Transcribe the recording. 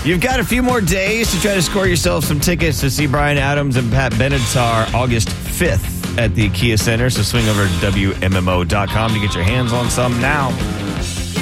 You've got a few more days to try to score yourself some tickets to see Bryan Adams and Pat Benatar August 5th at the Kia Center. So swing over to WMMO.com to get your hands on some now.